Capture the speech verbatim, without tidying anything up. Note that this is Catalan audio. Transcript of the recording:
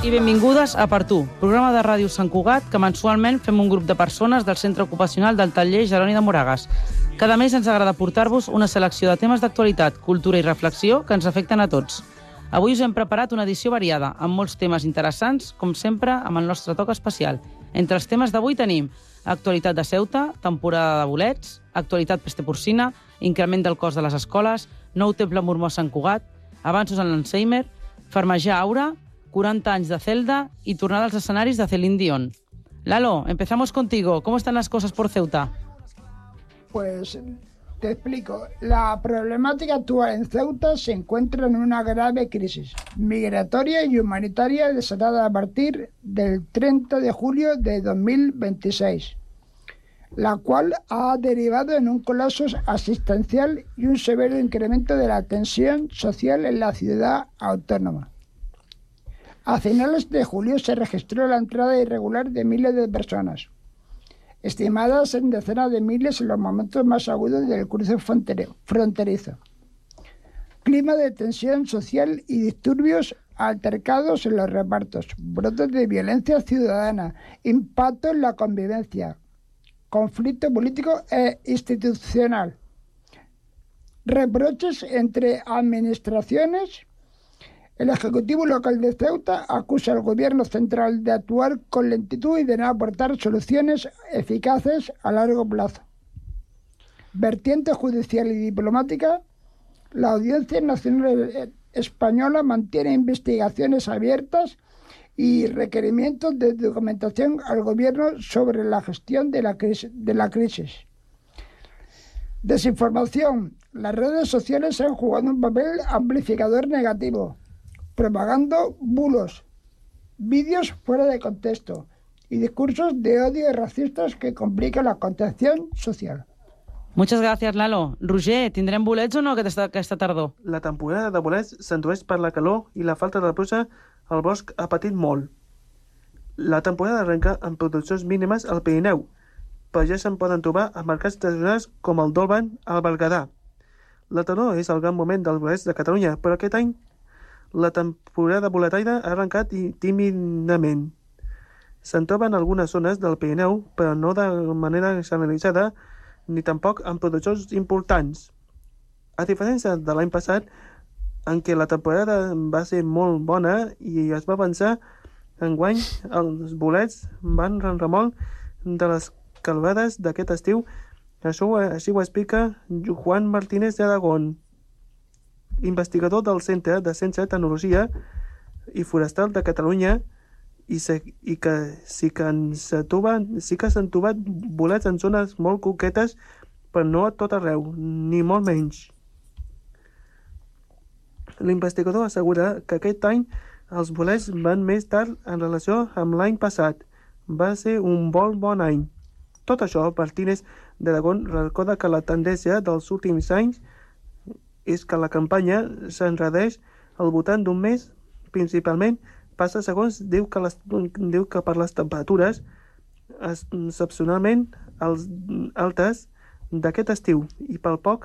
i benvingudes a Per Tu, programa de ràdio Sant Cugat que mensualment fem un grup de persones del Centre Ocupacional del Taller Jeroni de Moragas. Cada mes ens agrada portar-vos una selecció de temes d'actualitat, cultura i reflexió que ens afecten a tots. Avui us hem preparat una edició variada, amb molts temes interessants, com sempre, amb el nostre toc especial. Entre els temes d'avui tenim actualitat de Ceuta, temporada de bolets, actualitat peste porcina, increment del cost de les escoles, nou temple mormó a Sant Cugat, avanços en l'Alzheimer, farmacia Aura, quaranta anys de Zelda y tornada als escenarios de Celine Dion. Lalo, empezamos contigo. ¿Cómo están las cosas por Ceuta? Pues te explico. La problemática actual en Ceuta se encuentra en una grave crisis migratoria y humanitaria desatada a partir del treinta de julio de dos mil veintiséis, la cual ha derivado en un colapso asistencial y un severo incremento de la tensión social en la ciudad autónoma. A finales de julio se registró la entrada irregular de miles de personas, estimadas en decenas de miles en los momentos más agudos del cruce fronterizo. Clima de tensión social y disturbios, altercados en los repartos, brotes de violencia ciudadana, impacto en la convivencia, conflicto político e institucional, reproches entre administraciones. El Ejecutivo local de Ceuta acusa al Gobierno central de actuar con lentitud y de no aportar soluciones eficaces a largo plazo. Vertiente judicial y diplomática. La Audiencia Nacional Española mantiene investigaciones abiertas y requerimientos de documentación al Gobierno sobre la gestión de la crisis. De la crisis. Desinformación. Las redes sociales han jugado un papel amplificador negativo, propagando bulos, vídeos fuera de contexto y discursos de odio y racistas que complican la contención social. Muchas gracias, Lalo. Roger, tindrem bolets o no aquesta, aquesta tardor? La temporada de bolets s'endueix per la calor i la falta de pluja. El bosc ha patit molt. La temporada arrenca amb produccions mínimes al Pirineu, però ja se'n poden trobar a mercats tradicionals com el d'Olvan al Berguedà. La tardor és el gran moment dels bolets de Catalunya, però aquest any la temporada boletaire ha arrencat tímidament. Se'n troben algunes zones del Pirineu, però no de manera generalitzada, ni tampoc amb produccions importants. A diferència de l'any passat, en què la temporada va ser molt bona i es va avançar, enguany els bolets van remolc de les calvades d'aquest estiu. Això així ho explica Juan Martínez de Aragón, investigador del Centre de Ciència i Tecnologia i Forestal de Catalunya, i, se, i que sí que s'han trobat, sí que s'han trobat bolets en zones molt concretes, però no a tot arreu, ni molt menys. L'investigador assegura que aquest any els bolets van més tard en relació amb l'any passat. Va ser un bon bon any. Tot això, Martínez d'Aragón recorda que la tendència dels últims anys és que la campanya s'enredeix al voltant d'un mes, principalment passa segons diu que, les, diu que per les temperatures excepcionalment altes d'aquest estiu i pel poc